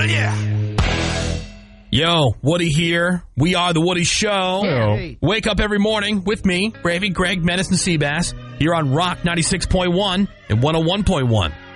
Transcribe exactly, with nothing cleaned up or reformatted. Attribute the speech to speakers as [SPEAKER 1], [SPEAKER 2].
[SPEAKER 1] yeah.
[SPEAKER 2] Yo, Woody here. We are The Woody Show.
[SPEAKER 3] Hey.
[SPEAKER 2] Wake up every morning with me, Gravy, Greg, Menace, and Seabass, here on Rock ninety-six point one and one oh one point one.